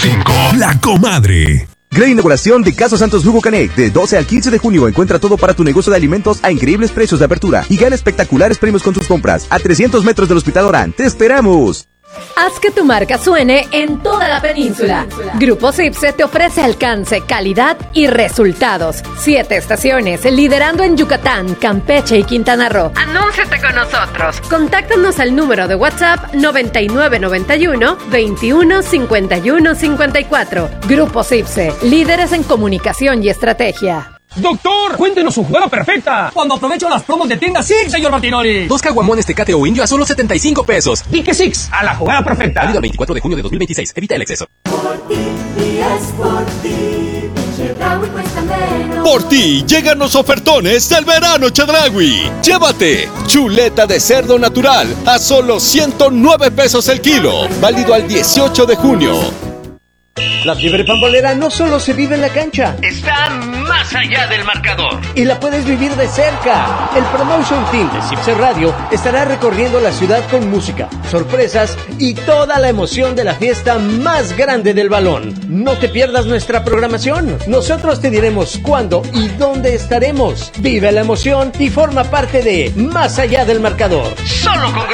100.5. La Comadre. Gran inauguración de Casa Santos Jugo Canec. De 12 al 15 de junio encuentra todo para tu negocio de alimentos a increíbles precios de apertura y gana espectaculares premios con tus compras. A 300 metros del Hospital Orán. ¡Te esperamos! Haz que tu marca suene en toda la península. Grupo Cipse te ofrece alcance, calidad y resultados. 7 estaciones, liderando en Yucatán, Campeche y Quintana Roo. Anúnciate con nosotros. Contáctanos al número de WhatsApp 9991 21 51 54. Grupo Cipse, líderes en comunicación y estrategia. Doctor, cuéntenos su jugada perfecta. Cuando aprovecho las promos de tienda Six, señor Martinoli. 2 caguamones Tecate o Indio a solo 75 pesos. Dije Six, a la jugada perfecta. Válido el 24 de junio de 2026. Evita el exceso. Por ti, y es por ti. Chedraui cuesta menos. Por ti llegan los ofertones del verano Chedraui. Llévate chuleta de cerdo natural a solo 109 pesos el kilo. Válido al 18 de junio. La fiebre pambolera no solo se vive en la cancha, está más allá del marcador. Y la puedes vivir de cerca. El Promotion Team de Cipse Radio estará recorriendo la ciudad con música, sorpresas y toda la emoción de la fiesta más grande del balón. No te pierdas nuestra programación. Nosotros te diremos cuándo y dónde estaremos. Vive la emoción y forma parte de Más allá del marcador. Solo con